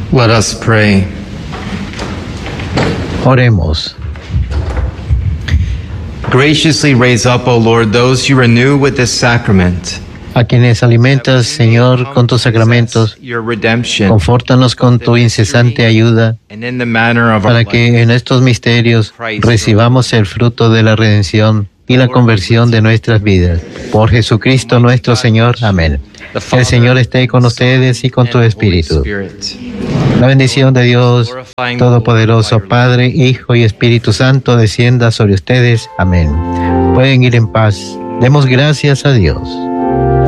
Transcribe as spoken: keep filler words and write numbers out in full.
Let us pray. Oremos. Graciously raise up, O Lord, those you renew with this sacrament. A quienes alimentas, Señor, con tus sacramentos, Your redemption. confórtanos con tu incesante ayuda, And in the manner of para our que en estos misterios recibamos el fruto de la redención y la conversión de nuestras vidas. Por Jesucristo nuestro Señor. Amén. El Señor esté con ustedes y con tu espíritu. La bendición de Dios Todopoderoso, Padre, Hijo y Espíritu Santo, descienda sobre ustedes. Amén. Pueden ir en paz. Demos gracias a Dios.